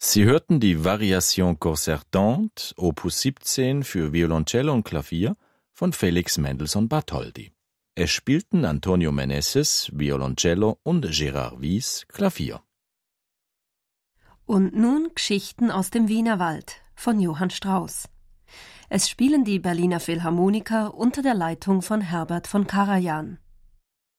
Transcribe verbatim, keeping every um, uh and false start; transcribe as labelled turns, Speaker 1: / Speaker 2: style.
Speaker 1: Sie hörten die Variation concertante, Opus siebzehn für Violoncello und Klavier von Felix Mendelssohn Bartholdy. Es spielten Antonio Meneses, Violoncello und Gérard Wyss, Klavier.
Speaker 2: Und nun Geschichten aus dem Wienerwald von Johann Strauss. Es spielen die Berliner Philharmoniker unter der Leitung von Herbert von Karajan.